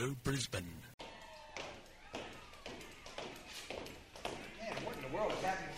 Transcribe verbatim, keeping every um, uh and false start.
Radio Brisbane. Man, what in the world is happening